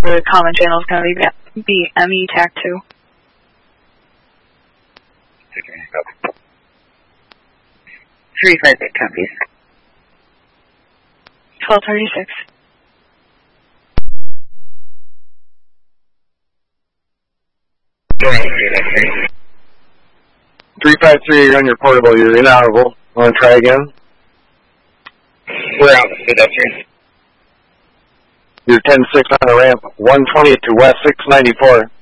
the common channel is going to be ME TAC 2. Okay, copy. 358 copies. 1236. Go ahead, 353. 353, you're on your portable, you're inaudible. Want to try again? We're out, 353. You're 10-6 on the ramp, 120 to west 694.